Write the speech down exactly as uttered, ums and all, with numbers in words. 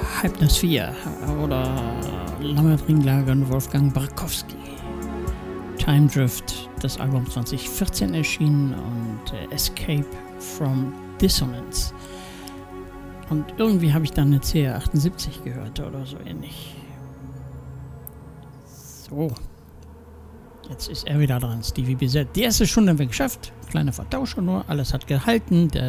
Hypnosphere oder Lammertringlager und Wolfgang Barkowski. Time Drift, das Album zwanzig vierzehn erschienen und äh, Escape from Dissonance. Und irgendwie habe ich dann eine C R achtundsiebzig gehört oder so ähnlich. So. Jetzt ist er wieder dran, Stevie B Z. Die erste Stunde haben wir geschafft. Kleine Vertauschung nur. Alles hat gehalten. Der